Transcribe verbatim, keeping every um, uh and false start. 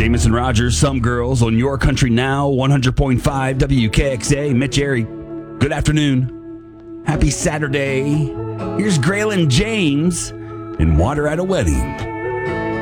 Amos and Rogers, Some Girls on Your Country Now, one hundred point five W K X A. Mitch Airy, good afternoon. Happy Saturday. Here's Graylin James in Water at a Wedding.